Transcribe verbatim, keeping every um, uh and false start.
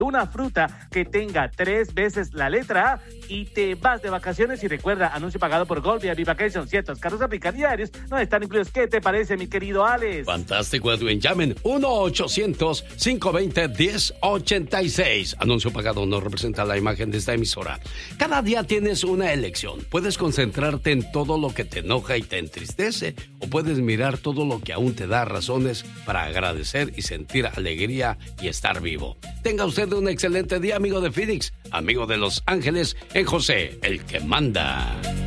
una fruta que tenga tres veces la letra A y te vas de vacaciones. Y recuerda, anuncio pagado por Gold vía Vacation. Ciertos carros aplican diarios, no están incluidos. ¿Qué te parece, mi querido Alex? Fantástico, Edwin. Llamen uno ochocientos, cinco veinte, diez ochenta y seis. Anuncio pagado no representa la imagen de esta emisora. Cada día tienes una elección. Puedes concentrarte en todo lo que te enoja y te entristece, o puedes mirar todo lo que aún te da razones para agradecer y sentir alegría y estar vivo. Tenga usted un excelente día, amigo de Phoenix, amigo de Los Ángeles, en José, el que manda.